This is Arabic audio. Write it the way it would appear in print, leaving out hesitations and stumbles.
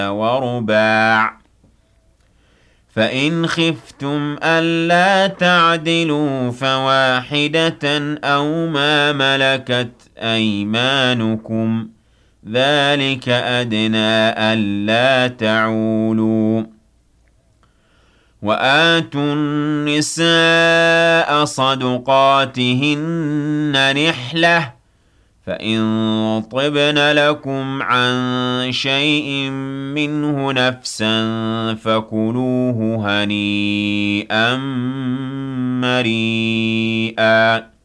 ورباع. فإن خفتم ألا تعدلوا فواحدة أو ما ملكت أيمانكم ذلك أدنى ألا تعولوا. وآتوا النساء صدقاتهن نحلة فإن طبن لكم عن شيء منه نفسا فكلوه هنيئا مريئا.